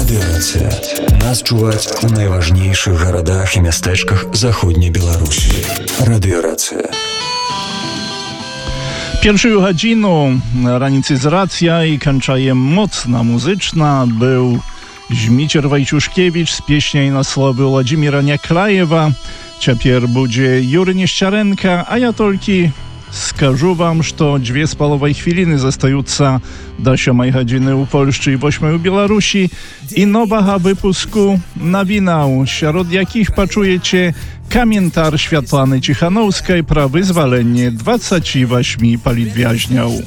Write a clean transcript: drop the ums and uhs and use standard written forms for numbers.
Радыёрацыя. Нас чуваць у найважнейшых гарадах і мястэчках заходняй Беларусі. Радыёрацыя. Pierwszą godzinę ranicy z racja i kończajem mocna muzyczna był Żmicier Wojciuszkiewicz z pieśnią na słowy Władimira Nieklajewa. Ciapier będzie Jury Nieszczarenka, a ja tylko скажу вам, что 2,5 chwiliny zostająca do 7 godziny u Polsce i 8 u Białorusi i nowego wypusku nawinał, wśród jakich poczujecie komentarz Światlany Cichanowskiej pro wyzwolenie 28 politwiaźniów.